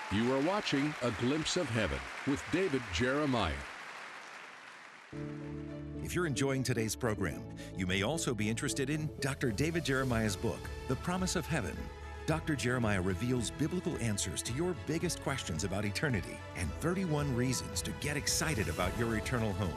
You are watching A Glimpse of Heaven with David Jeremiah. If you're enjoying today's program, you may also be interested in Dr. David Jeremiah's book, The Promise of Heaven. Dr. Jeremiah reveals biblical answers to your biggest questions about eternity and 31 reasons to get excited about your eternal home.